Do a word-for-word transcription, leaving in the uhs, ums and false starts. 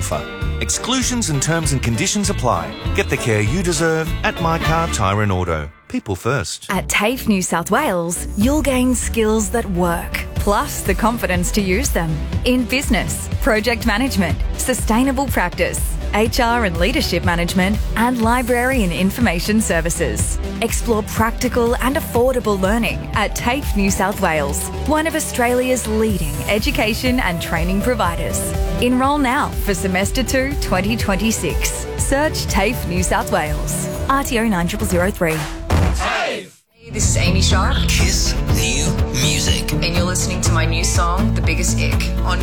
offer. Exclusions and terms and conditions apply. Get the care you deserve at My Car Tyre and Auto. People first. At TAFE New South Wales, you'll gain skills that work, plus the confidence to use them in business, project management, sustainable practice, H R and leadership management, and library and information services. Explore practical and affordable learning at TAFE New South Wales, one of Australia's leading education and training providers. Enrol now for semester two twenty twenty-six. Search TAFE New South Wales. R T O nine zero zero three. Hey, this is Amy Sharp. Kiss New Music. And you're listening to my new song, The Biggest Ick, on